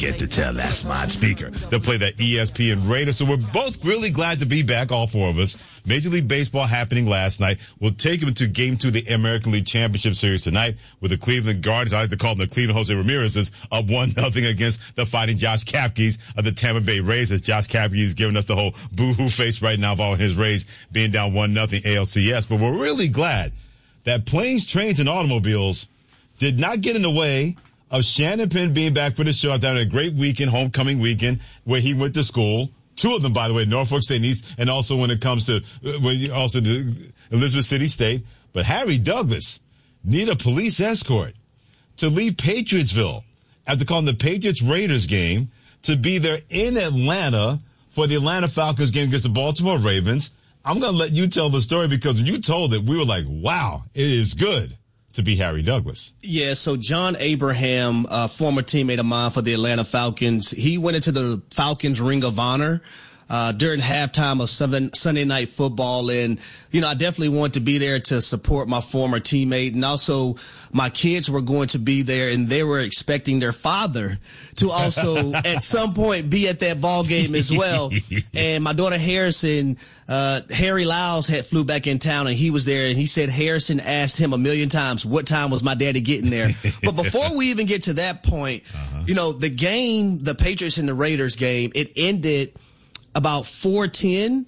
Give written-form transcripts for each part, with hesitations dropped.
forget to tell that smart speaker to play that ESPN Raiders. So we're both really glad to be back, all four of us. Major League Baseball happening last night. We'll take them to Game 2 of the American League Championship Series tonight with the Cleveland Guardians. I like to call them the Cleveland Jose Ramirez's up 1-0 against the Fighting Josh Kapkes of the Tampa Bay Rays. As Josh Kapke is giving us the whole boo-hoo face right now of all his Rays being down 1-0 ALCS. But we're really glad that planes, trains, and automobiles did not get in the way of Shannon Penn being back for the show after having a great weekend, homecoming weekend, where he went to school. Two of them, by the way, Norfolk State and East, and also when it comes to also the Elizabeth City State. But Harry Douglas need a police escort to leave Patriotsville after calling the Patriots-Raiders game to be there in Atlanta for the Atlanta Falcons game against the Baltimore Ravens. I'm going to let you tell the story because when you told it, we were like, wow, it is good to be Harry Douglas. Yeah, so John Abraham, a former teammate of mine for the Atlanta Falcons, he went into the Falcons Ring of Honor during halftime of Sunday Night Football. And, you know, I definitely want to be there to support my former teammate. And also my kids were going to be there, and they were expecting their father to also at some point be at that ball game as well. And my daughter Harrison, Harry Lyles had flew back in town, and he was there, and he said Harrison asked him 1,000,000 times, what time was my daddy getting there? But before we even get to that point, you know, the game, the Patriots and the Raiders game, it ended about 4:10.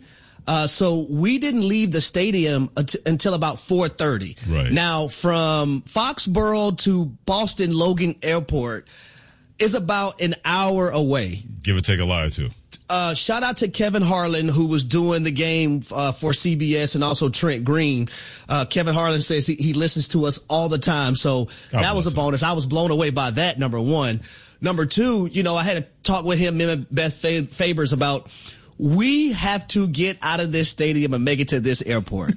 So we didn't leave the stadium until about 4:30. Right. Now, from Foxborough to Boston Logan Airport is about an hour away. Give or take a lie or two. Shout out to Kevin Harlan, who was doing the game for CBS, and also Trent Green. Kevin Harlan says he listens to us all the time, so that was a bonus. I was blown away by that, number one. Number two, you know, I had a talk with him and Beth Fabers about we have to get out of this stadium and make it to this airport.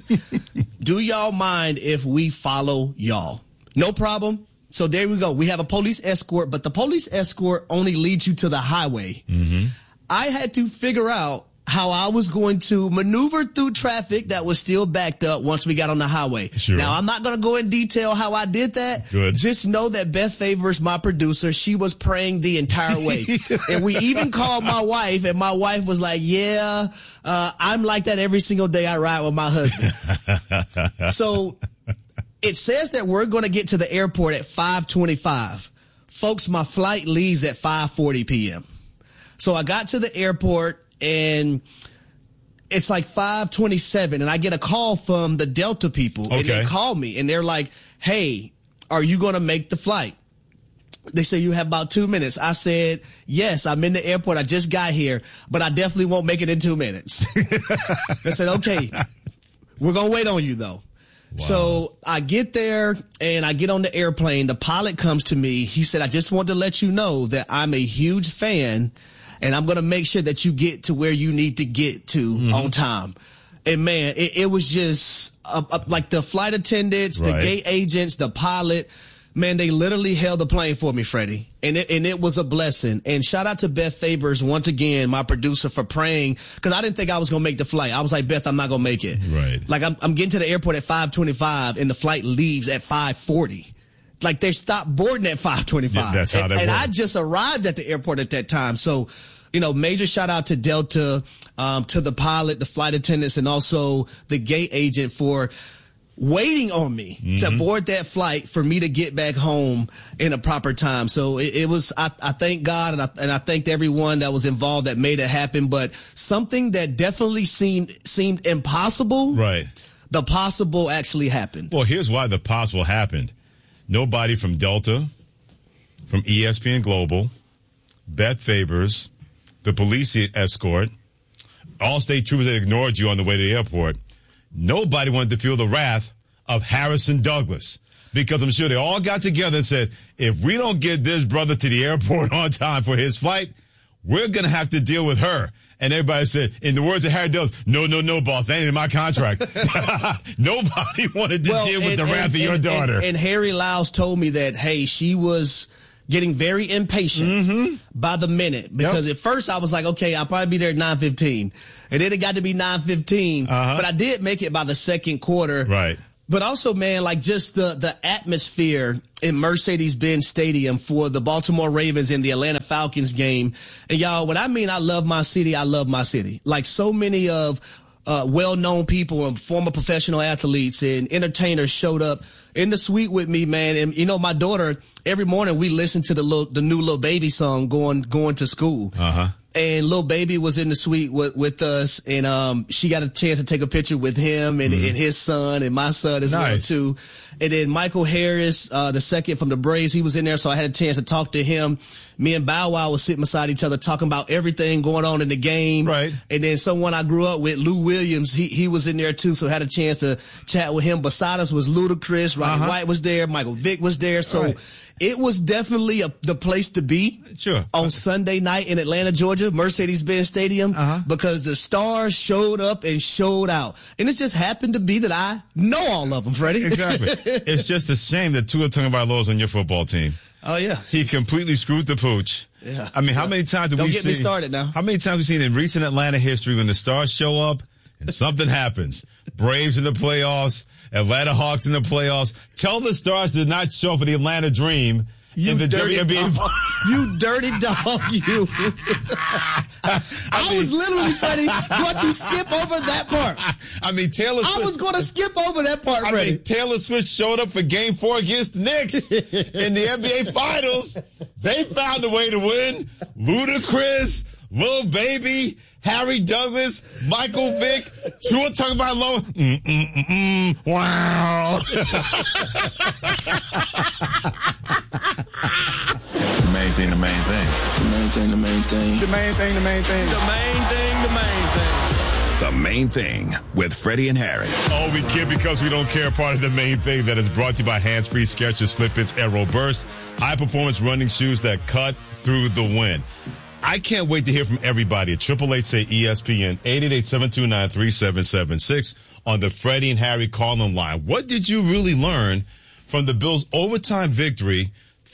Do y'all mind if we follow y'all? No problem. So there we go. We have a police escort, but the police escort only leads you to the highway. Mm-hmm. I had to figure out how I was going to maneuver through traffic that was still backed up once we got on the highway. Sure. Now, I'm not going to go in detail how I did that. Good. Just know that Beth Favors, my producer, she was praying the entire way. And we even called my wife, and my wife was like, yeah, I'm like that every single day I ride with my husband. So it says that we're going to get to the airport at 5:25. Folks, my flight leaves at 5:40 p.m. So I got to the airport, and it's like 5:27, and I get a call from the Delta people. Okay. And they call me, and they're like, hey, are you going to make the flight? They say, you have about 2 minutes. I said, yes, I'm in the airport. I just got here, but I definitely won't make it in 2 minutes. They said, okay, we're going to wait on you, though. Wow. So I get there, and I get on the airplane. The pilot comes to me. He said, I just want to let you know that I'm a huge fan, and I'm going to make sure that you get to where you need to get to on time. And, man, it was just like the flight attendants, the gate agents, the pilot. Man, they literally held the plane for me, Freddie. And it was a blessing. And shout out to Beth Fabers, once again, my producer, for praying. Because I didn't think I was going to make the flight. I was like, Beth, I'm not going to make it. Right. Like, I'm getting to the airport at 5:25, and the flight leaves at 5:40. Like, they stopped boarding at 5:25. Yeah, that's how that works. And I just arrived at the airport at that time. So, you know, major shout out to Delta, to the pilot, the flight attendants, and also the gate agent for waiting on me to board that flight for me to get back home in a proper time. So it was, I thank God, and I thanked everyone that was involved that made it happen. But something that definitely seemed impossible. Right. The possible actually happened. Well, here's why the possible happened. Nobody from Delta, from ESPN Global, Beth Fabers, the police escort, all state troopers that ignored you on the way to the airport. Nobody wanted to feel the wrath of Harrison Douglas, because I'm sure they all got together and said, if we don't get this brother to the airport on time for his flight, we're going to have to deal with her. And everybody said, in the words of Harry Douglas, no, boss, that ain't in my contract. Nobody wanted to deal with the wrath of your daughter. And Harry Lyles told me that, hey, she was getting very impatient by the minute, because at first I was like, okay, I'll probably be there at 9:15, and then it got to be 9:15, but I did make it by the second quarter. Right. But also, man, like just the atmosphere in Mercedes-Benz Stadium for the Baltimore Ravens and the Atlanta Falcons game. And y'all, when I mean I love my city, I love my city. Like so many of well-known people and former professional athletes and entertainers showed up in the suite with me, man. And you know, my daughter, every morning we listen to the new Lil Baby song going to school. And Lil Baby was in the suite with us, and she got a chance to take a picture with him and his son and my son as well too. And then Michael Harris, the second from the Braves, he was in there, so I had a chance to talk to him. Me and Bow Wow was sitting beside each other talking about everything going on in the game. Right. And then someone I grew up with, Lou Williams, he was in there too, so I had a chance to chat with him. Beside us was Ludacris, Roddy White was there, Michael Vick was there, so it was definitely the place to be. Sure. On Sunday night in Atlanta, Georgia, Mercedes-Benz Stadium, because the stars showed up and showed out. And it just happened to be that I know all of them, Freddie. Exactly. It's just a shame that Tua Tagovailoa is on your football team. Oh, yeah. He completely screwed the pooch. Yeah. I mean, how many times have we seen? Don't get me started now. How many times have we seen in recent Atlanta history when the stars show up and something happens? Braves in the playoffs, Atlanta Hawks in the playoffs. Tell the stars to not show for the Atlanta Dream. You dirty dog. You dirty dog, you. I was literally, Freddie, going to skip over that part. I mean, Taylor Swift. I was going to skip over that part, Freddie. I mean, Taylor Swift showed up for Game 4 against the Knicks in the NBA Finals. They found a way to win. Ludacris, Lil Baby, Harry Douglas, Michael Vick, Tua Tagovailoa. Wow. The main thing. The main thing with Freddie and Harry. Oh, we kid because we don't care. Part of the main thing that is brought to you by Hands-Free Skechers Slip-ins Aero Burst. High-performance running shoes that cut through the wind. I can't wait to hear from everybody at 888-SAY-ESPN, 888-729-3776 on the Freddie and Harry call-in line. What did you really learn from the Bills' overtime victory,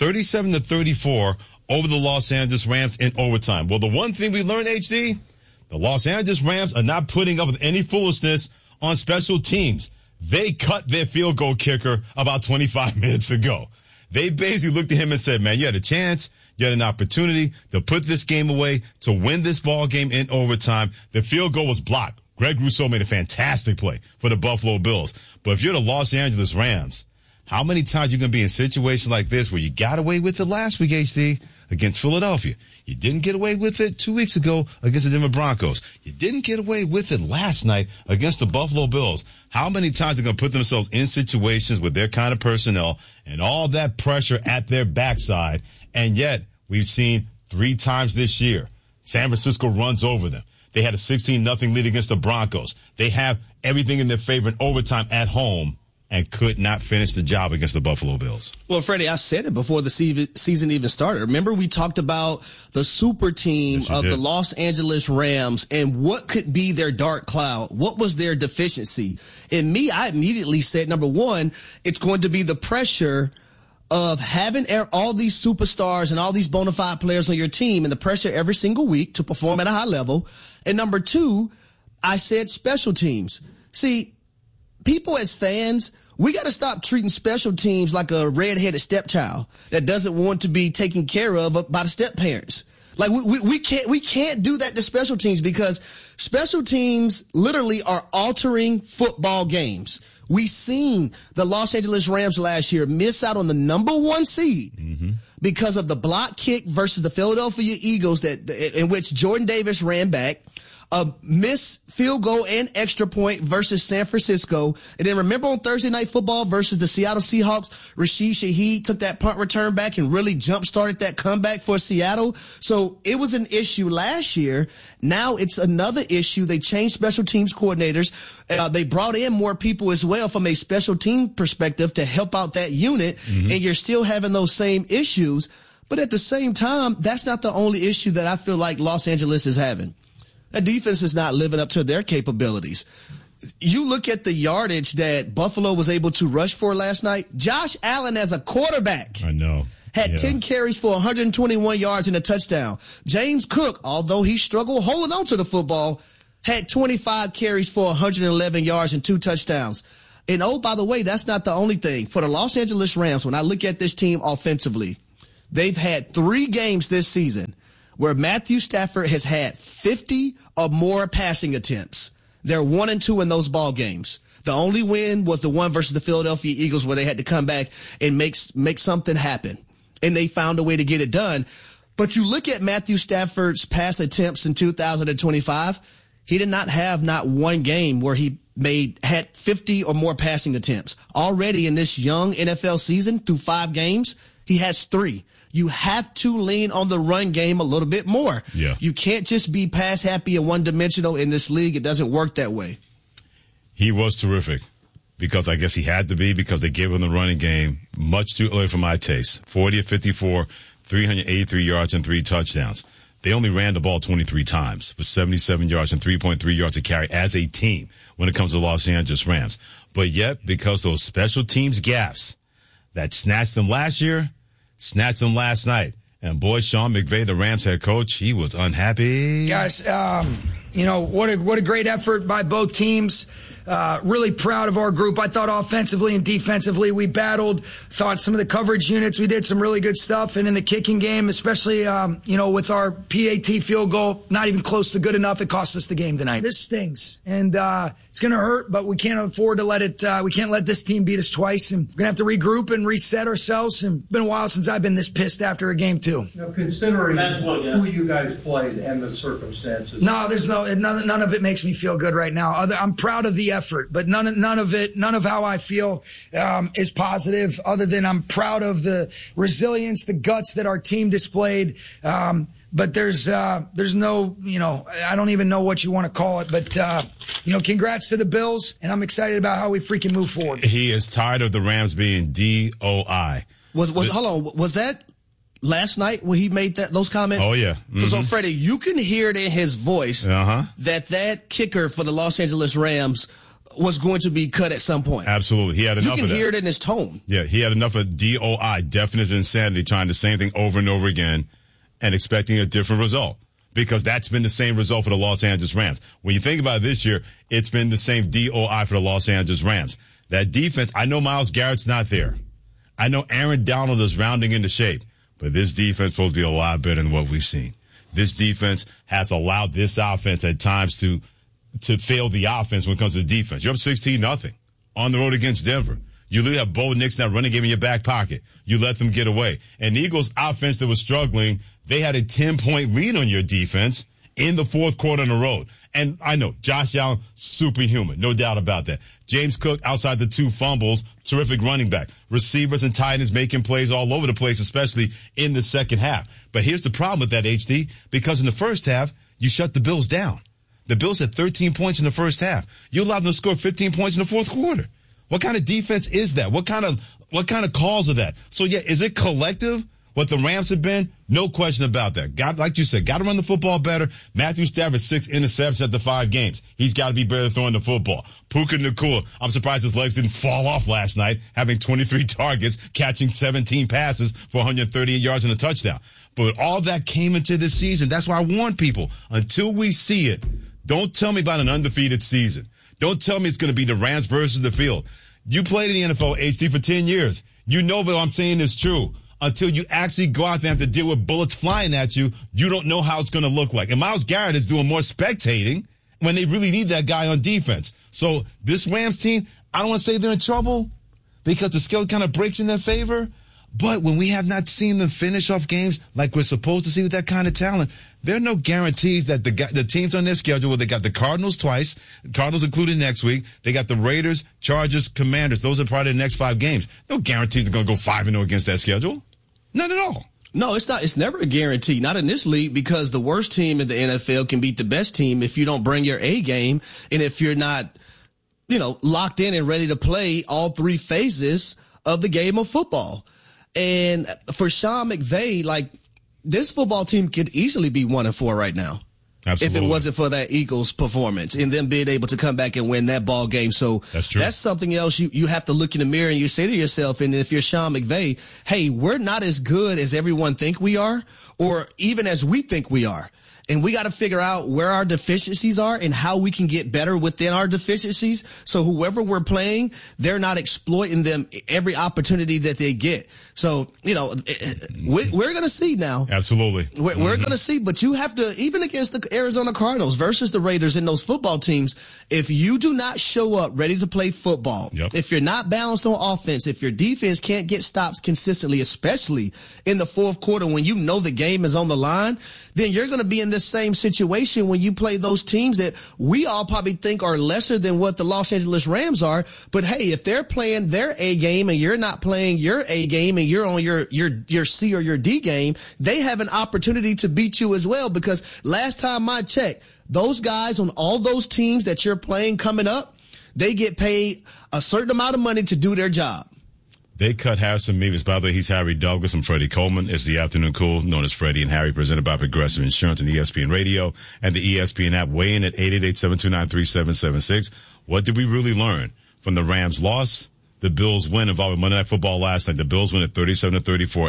37-34, over the Los Angeles Rams in overtime? Well, the one thing we learned, HD, the Los Angeles Rams are not putting up with any foolishness on special teams. They cut their field goal kicker about 25 minutes ago. They basically looked at him and said, man, you had a chance. You had an opportunity to put this game away, to win this ball game in overtime. The field goal was blocked. Greg Rousseau made a fantastic play for the Buffalo Bills. But if you're the Los Angeles Rams, how many times are you going to be in situations like this where you got away with it last week, HD, against Philadelphia? You didn't get away with it 2 weeks ago against the Denver Broncos. You didn't get away with it last night against the Buffalo Bills. How many times are they going to put themselves in situations with their kind of personnel and all that pressure at their backside? And yet, we've seen 3 times this year, San Francisco runs over them. They had a 16-0 lead against the Broncos. They have everything in their favor in overtime at home and could not finish the job against the Buffalo Bills. Well, Freddie, I said it before the season even started. Remember, we talked about the super team of the Los Angeles Rams and what could be their dark cloud. What was their deficiency? And me, I immediately said, number one, it's going to be the pressure of having all these superstars and all these bona fide players on your team and the pressure every single week to perform at a high level. And number two, I said special teams. See, people as fans, we got to stop treating special teams like a redheaded stepchild that doesn't want to be taken care of by the step parents. Like we can't do that to special teams because special teams literally are altering football games. We seen the Los Angeles Rams last year miss out on the number 1 seed because of the block kick versus the Philadelphia Eagles in which Jordan Davis ran back. A missed field goal and extra point versus San Francisco. And then remember on Thursday Night Football versus the Seattle Seahawks, Rashid Shaheed took that punt return back and really jump-started that comeback for Seattle. So it was an issue last year. Now it's another issue. They changed special teams coordinators. They brought in more people as well from a special team perspective to help out that unit. And you're still having those same issues. But at the same time, that's not the only issue that I feel like Los Angeles is having. That defense is not living up to their capabilities. You look at the yardage that Buffalo was able to rush for last night. Josh Allen as a quarterback. I know. Had 10 carries for 121 yards and a touchdown. James Cook, although he struggled holding on to the football, had 25 carries for 111 yards and 2 touchdowns. And oh, by the way, that's not the only thing. For the Los Angeles Rams, when I look at this team offensively, they've had 3 games this season where Matthew Stafford has had 50 or more passing attempts. They're 1-2 in those ball games. The only win was the one versus the Philadelphia Eagles where they had to come back and make something happen. And they found a way to get it done. But you look at Matthew Stafford's pass attempts in 2025, he did not have not one game where he had 50 or more passing attempts. Already in this young NFL season, through 5 games, he has 3. You have to lean on the run game a little bit more. Yeah. You can't just be pass happy and one-dimensional in this league. It doesn't work that way. He was terrific because I guess he had to be because they gave him the running game much too early for my taste. 40 of 54, 383 yards and 3 touchdowns. They only ran the ball 23 times for 77 yards and 3.3 yards a carry as a team when it comes to the Los Angeles Rams. But yet, because those special teams gaffes that snatched them last year, snatched them last night. And boy, Sean McVay, the Rams head coach, he was unhappy. Guys, what a great effort by both teams. Really proud of our group. I thought offensively and defensively we battled. Thought some of the coverage units, we did some really good stuff. And in the kicking game, especially, with our PAT field goal, not even close to good enough. It cost us the game tonight. This stings. And it's going to hurt, but we can't afford to we can't let this team beat us twice. And we're going to have to regroup and reset ourselves. And it's been a while since I've been this pissed after a game, too. Now, considering who you guys played and the circumstances. No, there's none of it makes me feel good right now. I'm proud of the effort, but none of how I feel is positive, other than I'm proud of the resilience, the guts that our team displayed. But there's no, I don't even know what you want to call it, but congrats to the Bills, and I'm excited about how we freaking move forward. He is tired of the Rams being DOI. Hold on, was that last night when he made those comments? Oh, yeah. Mm-hmm. So, Freddie, you can hear it in his voice that kicker for the Los Angeles Rams was going to be cut at some point. Absolutely. He had enough of that. You can hear it in his tone. Yeah, he had enough of DOI, definite insanity, trying the same thing over and over again and expecting a different result. Because that's been the same result for the Los Angeles Rams. When you think about it this year, it's been the same DOI for the Los Angeles Rams. That defense, I know Myles Garrett's not there. I know Aaron Donald is rounding into shape. But this defense is supposed to be a lot better than what we've seen. This defense has allowed this offense at times to fail the offense when it comes to defense. You're up 16-0 on the road against Denver. You literally have Bo Nix now running game in your back pocket. You let them get away. And the Eagles' offense that was struggling, they had a 10-point lead on your defense in the fourth quarter on the road. And I know, Josh Allen, superhuman, no doubt about that. James Cook, outside the 2 fumbles, terrific running back. Receivers and tight ends making plays all over the place, especially in the second half. But here's the problem with that, HD, because in the first half, you shut the Bills down. The Bills had 13 points in the first half. You allowed them to score 15 points in the fourth quarter. What kind of defense is that? What kind of calls are that? So, yeah, is it collective? What the Rams have been? No question about that. Like you said, got to run the football better. Matthew Stafford, 6 interceptions at the 5 games. He's got to be better throwing the football. Puka Nacua, I'm surprised his legs didn't fall off last night, having 23 targets, catching 17 passes for 138 yards and a touchdown. But all that came into this season. That's why I warn people, until we see it, don't tell me about an undefeated season. Don't tell me it's going to be the Rams versus the field. You played in the NFL, HD, for 10 years. You know what I'm saying is true. Until you actually go out there and have to deal with bullets flying at you, you don't know how it's going to look like. And Myles Garrett is doing more spectating when they really need that guy on defense. So this Rams team, I don't want to say they're in trouble because the skill kind of breaks in their favor. But when we have not seen them finish off games like we're supposed to see with that kind of talent, there are no guarantees that the teams on their schedule, where they got the Cardinals twice, Cardinals included next week, they got the Raiders, Chargers, Commanders. Those are part of the next 5 games. No guarantees they're going to go 5-0 against that schedule. None at all. No, it's not. It's never a guarantee. Not in this league, because the worst team in the NFL can beat the best team if you don't bring your A game and if you're not, locked in and ready to play all 3 phases of the game of football. And for Sean McVay, this football team could easily be 1-4 right now. Absolutely. If it wasn't for that Eagles performance and them being able to come back and win that ball game. So that's something else you have to look in the mirror and you say to yourself, and if you're Sean McVay, hey, we're not as good as everyone think we are, or even as we think we are. And we got to figure out where our deficiencies are and how we can get better within our deficiencies. So whoever we're playing, they're not exploiting them every opportunity that they get. So, we're going to see now. Absolutely. We're going to see, but you have to, even against the Arizona Cardinals versus the Raiders and those football teams, if you do not show up ready to play football, if you're not balanced on offense, if your defense can't get stops consistently, especially in the fourth quarter when you know the game is on the line, then you're going to be in this same situation when you play those teams that we all probably think are lesser than what the Los Angeles Rams are. But hey, if they're playing their A game and you're not playing your A game and you're on your C or your D game, they have an opportunity to beat you as well, because last time I checked, those guys on all those teams that you're playing coming up, they get paid a certain amount of money to do their job. They cut Harrison Mevis. By the way, he's Harry Douglas. I'm Freddie Coleman. It's the Afternoon Cool, known as Freddie and Harry, presented by Progressive Insurance and ESPN Radio and the ESPN app. Weigh in at 888-729-3776. What did we really learn from the Rams' loss, the Bills' win involving Monday Night Football last night? The Bills win at 37-34,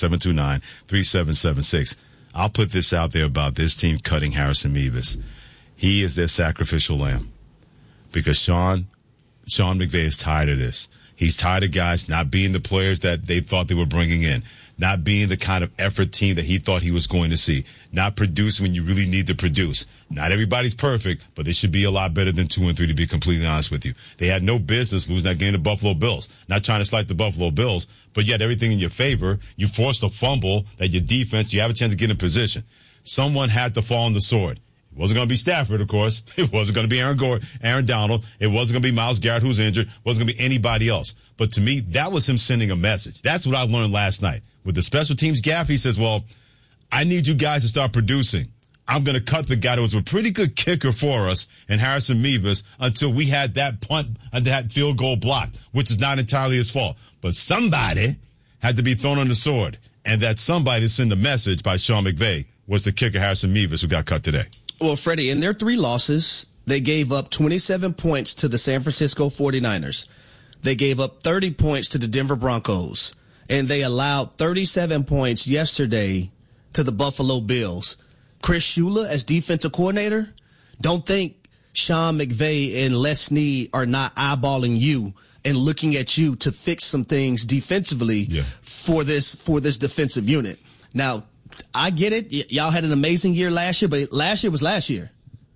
888-729-3776. I'll put this out there about this team cutting Harrison Mevis. He is their sacrificial lamb because Sean McVay is tired of this. He's tired of guys not being the players that they thought they were bringing in, not being the kind of effort team that he thought he was going to see, not producing when you really need to produce. Not everybody's perfect, but they should be a lot better than 2-3, to be completely honest with you. They had no business losing that game to Buffalo Bills. Not trying to slight the Buffalo Bills, but yet everything in your favor. You forced a fumble that your defense, you have a chance to get in position. Someone had to fall on the sword. It wasn't going to be Stafford, of course. It wasn't going to be Aaron Donald. It wasn't going to be Myles Garrett, who's injured. It wasn't going to be anybody else. But to me, that was him sending a message. That's what I learned last night. With the special teams gaff, he says, well, I need you guys to start producing. I'm going to cut the guy that was a pretty good kicker for us and Harrison Mevis until we had that punt and that field goal blocked, which is not entirely his fault. But somebody had to be thrown on the sword. And that somebody to send a message by Sean McVay was the kicker Harrison Mevis, who got cut today. Well, Freddie, in their 3 losses, they gave up 27 points to the San Francisco 49ers. They gave up 30 points to the Denver Broncos. And they allowed 37 points yesterday to the Buffalo Bills. Chris Shula, as defensive coordinator, don't think Sean McVay and Les Snead are not eyeballing you and looking at you to fix some things defensively for this defensive unit. Now, I get it. Y'all had an amazing year last year, but last year was last year.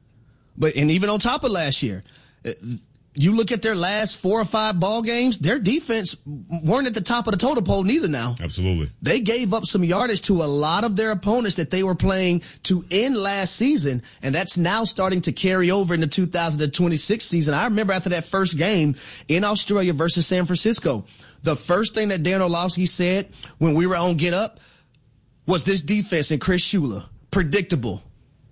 And even on top of last year, you look at their last 4 or 5 ball games, their defense weren't at the top of the totem pole neither now. Absolutely. They gave up some yardage to a lot of their opponents that they were playing to end last season, and that's now starting to carry over into 2026 season. I remember after that first game in Australia versus San Francisco, the first thing that Dan Orlovsky said when we were on Get Up was this defense and Chris Shula. Predictable.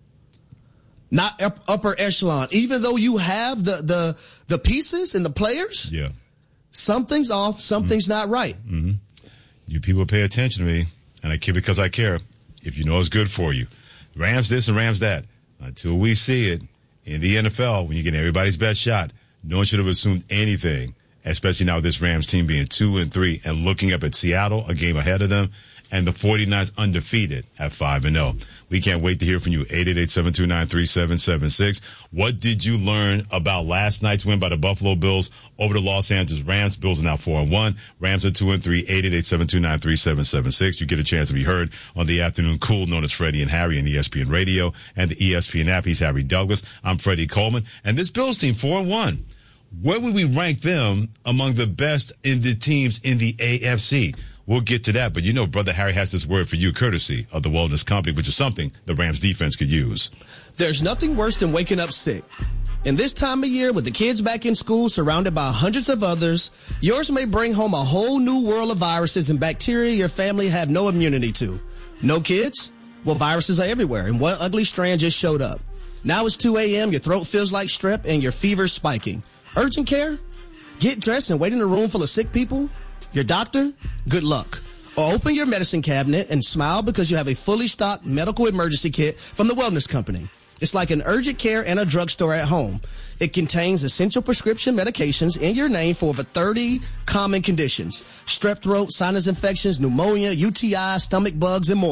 Not upper echelon. Even though you have the pieces and the players, something's off, something's not right. Mm-hmm. You people pay attention to me, and I care because I care. If you know it's good for you. Rams this and Rams that. Until we see it in the NFL, when you get everybody's best shot, no one should have assumed anything, especially now with this Rams team being 2-3 and looking up at Seattle, a game ahead of them, and the 49ers undefeated at 5-0. We can't wait to hear from you. 888-729-3776. What did you learn about last night's win by the Buffalo Bills over the Los Angeles Rams? Bills are now 4-1. Rams are 2-3. 888-729-3776. You get a chance to be heard on the Afternoon Cool, known as Freddie and Harry, on ESPN Radio and the ESPN app. He's Harry Douglas. I'm Freddie Coleman. And this Bills team, 4-1. Where would we rank them among the best in the teams in the AFC? We'll get to that, but you know Brother Harry has this word for you, courtesy of the Wellness Company, which is something the Rams defense could use. There's nothing worse than waking up sick. And this time of year, with the kids back in school, surrounded by hundreds of others, yours may bring home a whole new world of viruses and bacteria your family have no immunity to. No kids? Well, viruses are everywhere, and one ugly strand just showed up. Now it's 2 a.m., your throat feels like strep, and your fever's spiking. Urgent care? Get dressed and wait in a room full of sick people? Your doctor? Good luck. Or open your medicine cabinet and smile because you have a fully stocked medical emergency kit from the Wellness Company. It's like an urgent care and a drugstore at home. It contains essential prescription medications in your name for over 30 common conditions. Strep throat, sinus infections, pneumonia, UTI, stomach bugs, and more.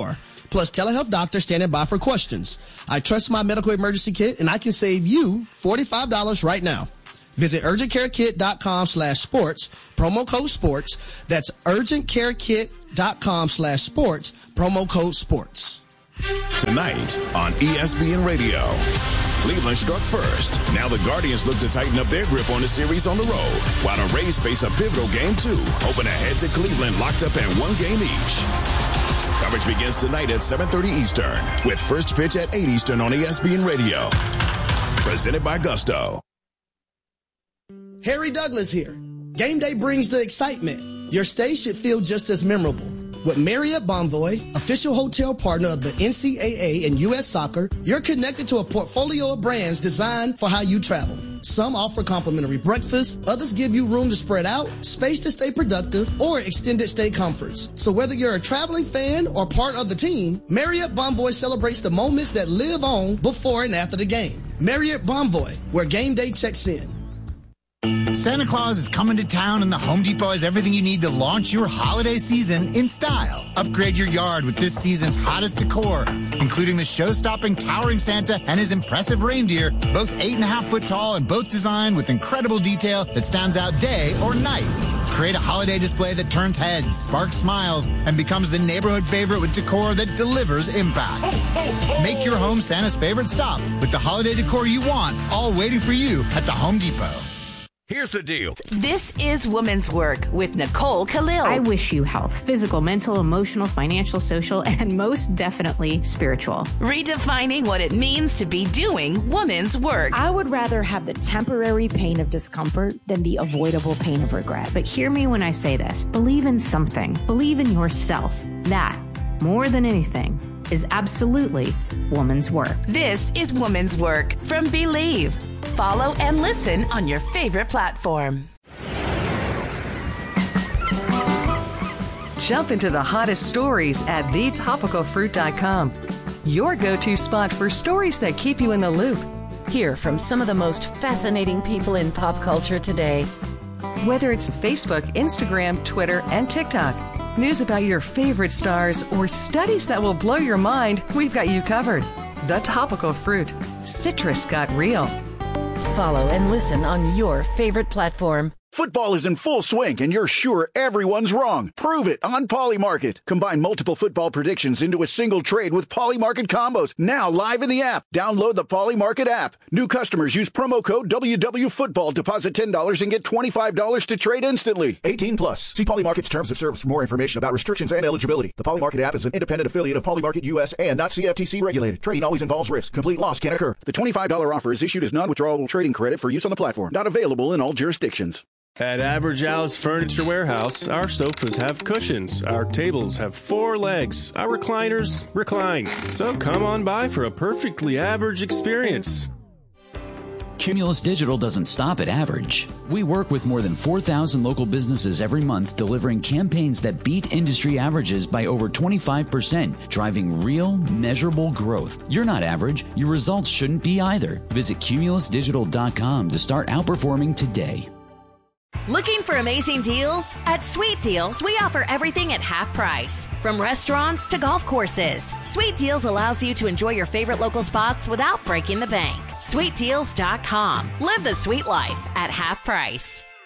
plus telehealth doctor standing by for questions. I trust my medical emergency kit, and I can save you $45 right now. Visit urgentcarekit.com/sports, promo code sports. That's urgentcarekit.com/sports, promo code sports. Tonight on ESPN Radio, Cleveland struck first. Now the Guardians look to tighten up their grip on the series on the road, while the Rays face a pivotal game 2. Open ahead to Cleveland, locked up at 1 game each. Coverage begins tonight at 7:30 Eastern, with first pitch at 8 Eastern on ESPN Radio. Presented by Gusto. Harry Douglas here. Game day brings the excitement. Your stay should feel just as memorable. With Marriott Bonvoy, official hotel partner of the NCAA and U.S. Soccer, you're connected to a portfolio of brands designed for how you travel. Some offer complimentary breakfast, others give you room to spread out, space to stay productive, or extended stay comforts. So whether you're a traveling fan or part of the team, Marriott Bonvoy celebrates the moments that live on before and after the game. Marriott Bonvoy, where game day checks in. Santa Claus is coming to town, and the Home Depot has everything you need to launch your holiday season in style. Upgrade your yard with this season's hottest decor, including the show-stopping towering Santa and his impressive reindeer, both 8.5 foot tall and both designed with incredible detail that stands out day or night. Create a holiday display that turns heads, sparks smiles, and becomes the neighborhood favorite with decor that delivers impact. Make your home Santa's favorite stop with the holiday decor you want, all waiting for you at the Home Depot. Here's the deal. This is Women's Work with Nicole Khalil. I wish you health, physical, mental, emotional, financial, social, and most definitely spiritual. Redefining what it means to be doing women's work. I would rather have the temporary pain of discomfort than the avoidable pain of regret. But hear me when I say this. Believe in something. Believe in yourself. That, more than anything, is absolutely woman's work. This is Woman's Work from Believe. Follow and listen on your favorite platform. Jump into the hottest stories at thetopicalfruit.com. Your go-to spot for stories that keep you in the loop. Hear from some of the most fascinating people in pop culture today. Whether it's Facebook, Instagram, Twitter, and TikTok, news about your favorite stars, or studies that will blow your mind, we've got you covered. The Topical Fruit. Citrus got real. Follow and listen on your favorite platform. Football is in full swing, and you're sure everyone's wrong. Prove it on Polymarket. Combine multiple football predictions into a single trade with Polymarket combos. Now live in the app. Download the Polymarket app. New customers use promo code WWFootball. Deposit $10 and get $25 to trade instantly. 18 plus. See Polymarket's terms of service for more information about restrictions and eligibility. The Polymarket app is an independent affiliate of Polymarket US and not CFTC regulated. Trading always involves risk. Complete loss can occur. The $25 offer is issued as non-withdrawable trading credit for use on the platform. Not available in all jurisdictions. At Average Al's Furniture Warehouse, our sofas have cushions, our tables have 4 legs, our recliners recline. So come on by for a perfectly average experience. Cumulus Digital doesn't stop at average. We work with more than 4,000 local businesses every month, delivering campaigns that beat industry averages by over 25%, driving real, measurable growth. You're not average. Your results shouldn't be either. Visit cumulusdigital.com to start outperforming today. Looking for amazing deals? At Sweet Deals, we offer everything at half price. From restaurants to golf courses, Sweet Deals allows you to enjoy your favorite local spots without breaking the bank. SweetDeals.com. Live the sweet life at half price.